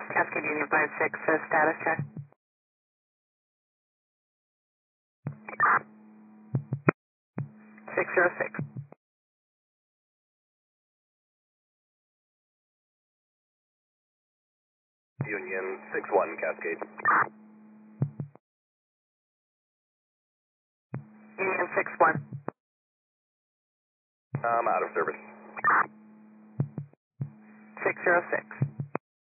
Cascade Union 56, status check. Six zero six. Union 61, Cascade. Union 61. I'm out of service. 606.